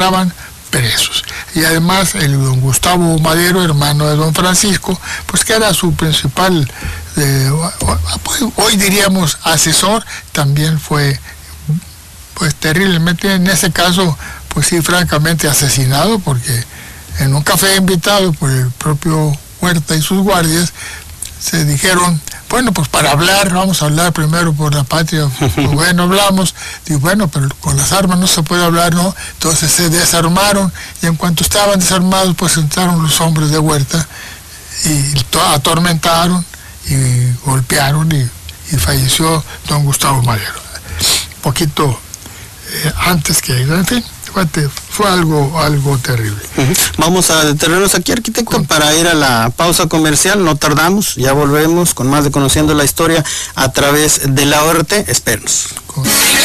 estaban presos. Y además el don Gustavo Madero, hermano de don Francisco, pues que era su principal, hoy diríamos asesor, también fue pues terriblemente, en ese caso, pues sí, francamente asesinado, porque en un café invitado por el propio Huerta y sus guardias, se dijeron, bueno, pues para hablar, vamos a hablar primero por la patria. Pues bueno, hablamos, digo, bueno, pero con las armas no se puede hablar, ¿no? Entonces se desarmaron, y en cuanto estaban desarmados, pues entraron los hombres de Huerta y atormentaron y golpearon, y falleció don Gustavo Madero. Un poquito antes que, en fin, fue algo terrible. Vamos a detenernos aquí, arquitecto, para ir a la pausa comercial. No tardamos, ya volvemos con más de Conociendo la Historia a través de la ORT. Espérenos.